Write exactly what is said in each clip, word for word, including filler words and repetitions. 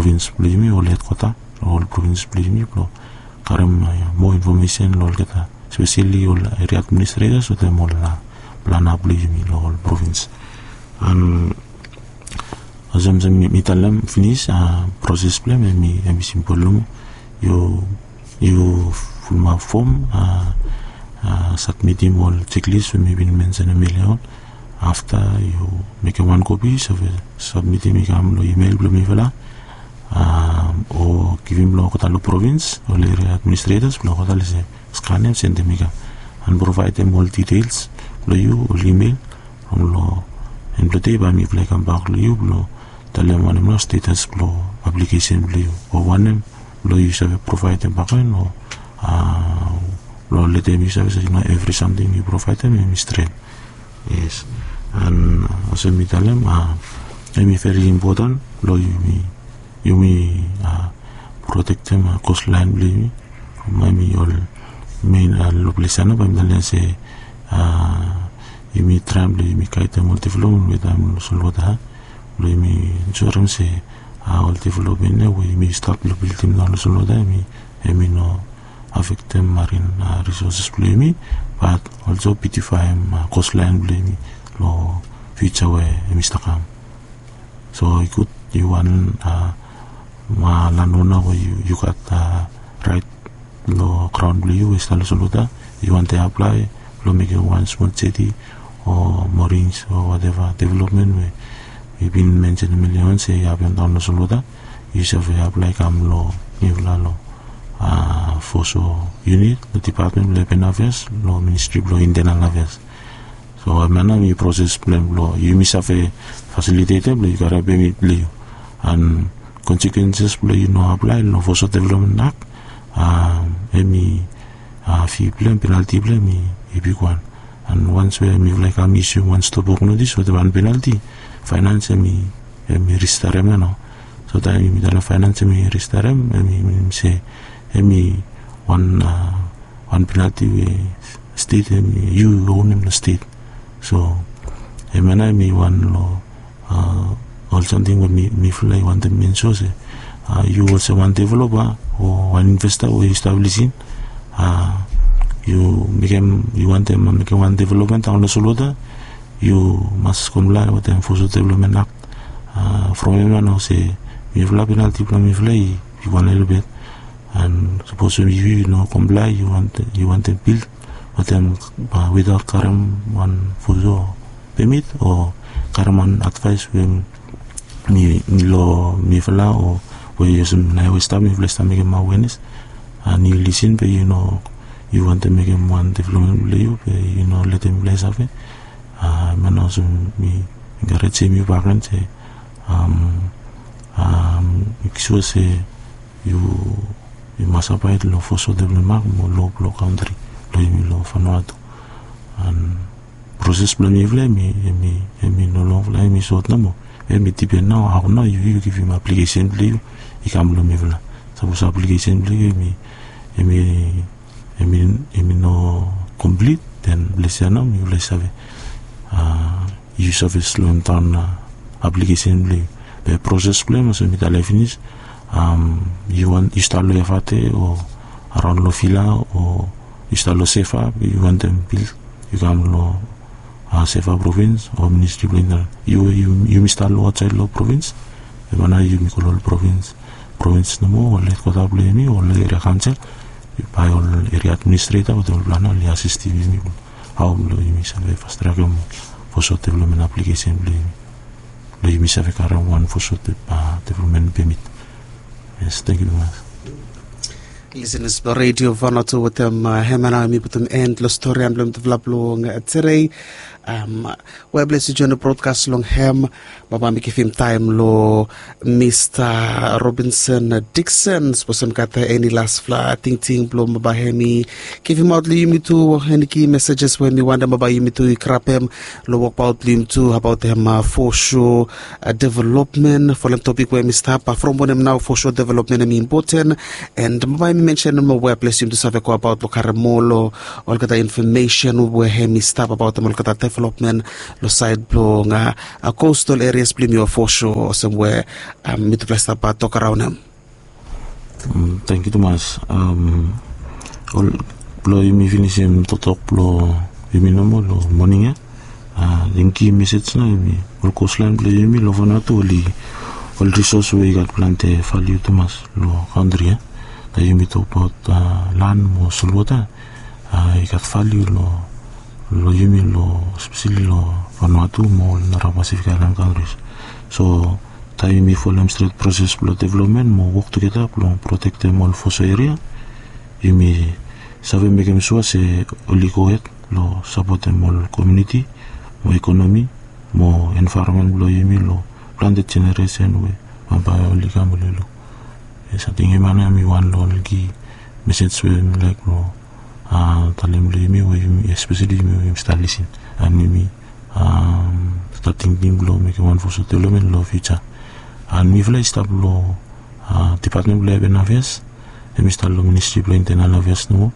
province blimi o let kota all province blimi plo karem more information lol kata especially all area administrators o te mol la plana blimi lol province and azam zam mitalam finish a process plan mi mi simple lum you you full ma form a submitting all checklist we maybe mention a million after you make a one copy so submitting me kam lo email blo mi fala um or give him lo kota lo province or le administrators lo kota le scan and send them and provide them all details lo you or email from lo and lo te ba mi play kam back lo you lo tell them one no status lo application lo you or one lo you have provide them back no uh lo let them use you know every something you provide them in straight yes and also me tell them uh it's very important lo you me you me uh, protect them uh, coastline believe me me all main uh, lo plesano ba me se uh you me tram believe me kaita multiflow with am solvota lo me insurance uh multiflow ne we me stop lo building no solvota me me no affect them marine uh, resources believe me but also beautify uh, coastline believe me lo future way mistakam so you could you want uh ma lanona where you you got uh, right lo crown blue is talo soluta you want to apply lo make one small city or marines or whatever development we we've been mentioned a million say you have down lo soluta you should apply kam lo nivla lo uh foso unit the department le penavers lo ministry lo internal affairs so mana mi process plan lo you miss have facilitated you gotta be blue and consequences play you know apply no for so development act uh emi uh fee plan penalty plan me a big one and once we me like a mission once to book no this with one penalty finance me me restore me no so that me the finance me restore me me say emi one uh, one penalty we state me you own the state so emana me one lo uh or something with me me feel like want to mention say uh, you also want developer or one investor or establishing uh, you became you want them make one development on the soluta you must comply with the Enforcement Development Act uh, from everyone say you have penalty from me fly you want a little bit and suppose you you know comply you want you want to build with them uh, without current one fuso permit or current advice when mi lo mi fala o we use na we start me fla start make my awareness and you listen but you know you want to make him one development you but you know let him place of it uh man also me encourage me background say um um so say you you must apply the law for so development mo law law country lo mi lo fanato and process plan me fla me me me no long fla me so no mo e mi tipe no how no you you give him application blue i kam lo mi vla suppose application blue mi e mi e mi e mi no complete then blesiano mi vla save uh you service lo down uh, application blue the process blue so mi tala finish um you want you start lo fate or around lo fila or you start lo sefa you want them build you kam lo Uh, Sefa province or ministry blinder you you you mista lo outside lo province e mana you mi kolol province province no mo let kota blemi or le area council by all area administrator or plano li assist mi how lo mi sa ve fast track for so development application blemi lo mi sa ve kara one for so development permit yes thank you very much. Listeners, radio Vanuatu with them hemana mi putum end lo story and blum develop long today um we bless you the broadcast long hem baba mi kifim time lo Mister Robinson Dixon sposem kata any last fla ting ting blum baba hemi give him out li mi to any key messages when me wanda baba mi to krapem lo walk about lim to about them uh, for sure uh, development for the topic where me start from them now for sure development is important and baba mi mention mo web bless you to save ko about lo karamolo all kata information where hemi start about them all kata development lo side blo nga uh, coastal areas bli mi for sure somewhere um mit place pa talk around them. Um, thank you Thomas. Um, all blo mi finish em to talk blo mi nomo lo morning ah dinki message na mi all coastline blo mi lo vana to li all resource we got plante value Thomas lo country da mi talk about uh, land mo sulwata ah i got value lo lo yumi lo especially lo Vanuatu mo nara Pacific Island countries. So tayo mi full street process blo development mo work together blo protect them all for area yumi save me kem sua se olikoet lo support them all community mo economy mo environment blo yumi lo planted generation we mamba olikam lo esa tingi mana mi wan lo lagi message we like lo ah talim lo yumi we especially mi installation and mi um starting thing lo make one for development lo future and mi vla stop lo uh, department blo benavies mi sta lo ministry blo internal affairs no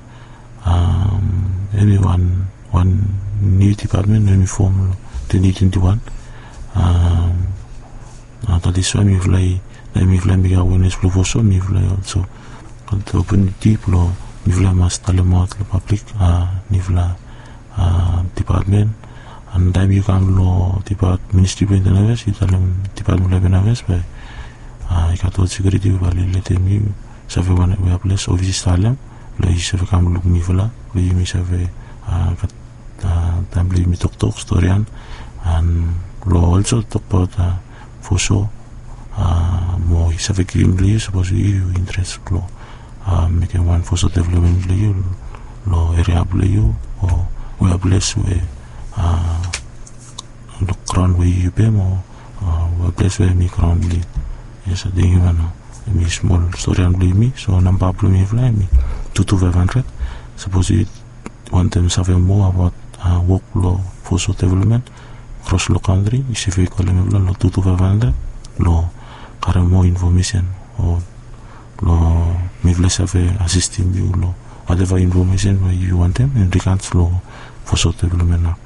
um everyone one new department mi form twenty twenty-one um that is why mi vla mi vla mi ga awareness blo for so mi vla also the opportunity blo mi vla mas talemot lo public uh, mi vla uh, department and time you come lo depart ministry blo internal affairs you tell department blo benavies by I got all security valley let me save one we place office talem lo i save kam lu mi vla lo mi save uh, kat uh, time mi talk talk storyan and lo also talk about uh, for sure uh, mo i save kim li suppose you interest lo uh, make one for so development lo lo area blo you or we place we uh, the crown we you pay mo uh, we place we mi crown li yes I think mana mi small story and mi so number problem mi fly mi two to five hundred suppose you want them to have more about uh, work law for so development cross law country if you call them lo two to five hundred lo kare more information or lo mi fly have assisting you lo whatever information you want them in regards law for so development now.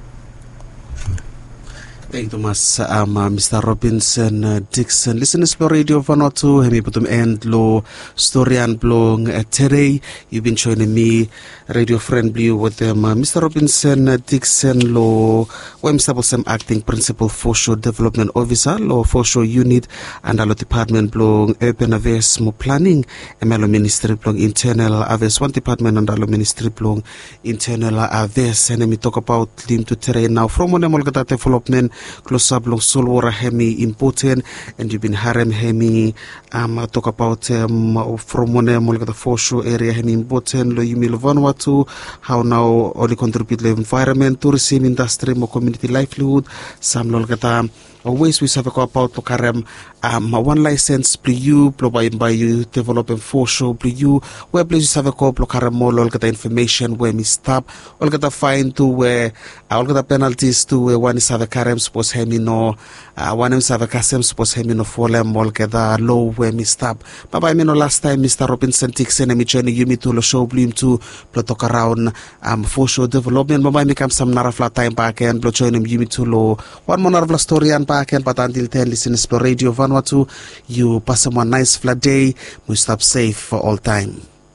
Thank you, Thomas. Um, uh, Mister Robinson uh, Dixon. Listen to Radio Vanuatu. Hemi putum end lo storian blong uh, today. You've been joining me, radio friendly with them. Uh, Mister Robinson uh, Dixon lo wem Sam acting principal foreshore development officer lo foreshore unit and alo department blong urban affairs mo planning. Emelo ministry blong internal affairs one department and alo ministry blong internal affairs. And we talk about lim to terrain now from one emolgata development. Close up long solwara hemi important and you've been harem hemi um talk about um from one molga foreshore area hemi important lo yumi lo Vanuatu how now only contribute to environment tourism industry mo community livelihood some lolgata always we have a about to karem um one license pli you by by you develop and foreshore pli you where places have a couple karem mo lolgata information where me stop olgata fine to where olgata penalties to where one is have a karem suppose hemi no uh, one is have a kasem suppose hemi no folem olgata low where me stop baba me no last time Mister Robinson Dixon and me journey you me to lo show blim to talk around um foreshore development baba me come some nara flat time back and blo join him you me to lo one more nara story and back and but until then listen to Radio Vanuatu. You pass them a nice flat day. We stop safe for all time.